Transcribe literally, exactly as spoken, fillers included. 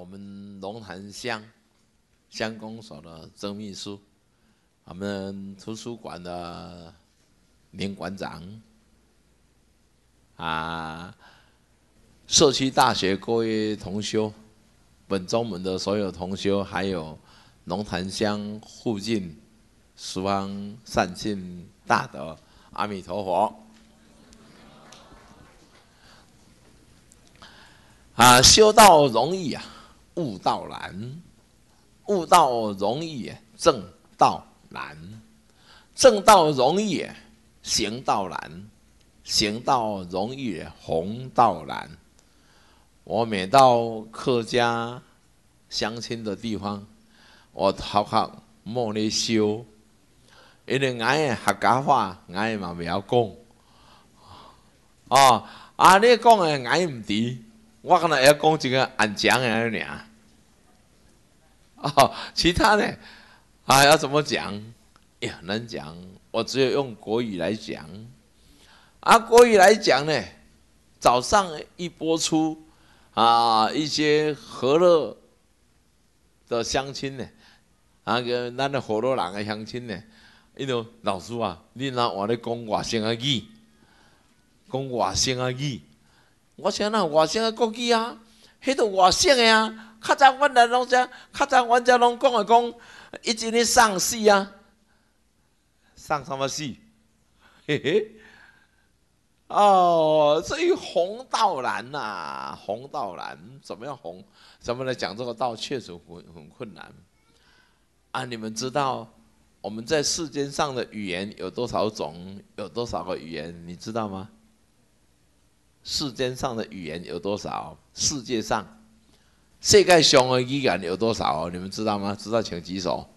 我们龙潭乡乡公所的曾秘书，我们图书馆的林馆长，啊，社区大学各位同修，本宗门的所有同修，还有龙潭乡附近十方善信大德，阿弥陀佛。啊，修道容易啊，悟道难；悟道容易，正道难；正道容易，行道难；行道容易，弘道难。我每到客家乡亲的地方，我头壳莫咧修，因为俺的客家话，俺嘛袂晓讲。哦，啊，你讲的俺唔知。我可能要讲一个安讲的尔，哦，其他呢，啊，要怎么讲？也很难讲。我只有用国语来讲。啊，国语来讲呢，早上一播出，啊，一些和乐的乡亲呢，啊个咱的和乐人的乡亲呢，伊就老师啊，你若话咧讲外省的语，讲外省的语。我想那外省的国语啊，迄都外省的啊。较早阮来拢只，较早阮只拢讲的讲，一直咧上戏啊，上什么戏？嘿嘿，哦，所以弘道难呐、啊，弘道难，怎么样弘？怎么来讲这个道，确实很很困难啊！你们知道我们在世间上的语言有多少种？有多少个语言？你知道吗？世间上的语言有多少？世界上，世界上的语言有多少？你们知道吗？知道请举手。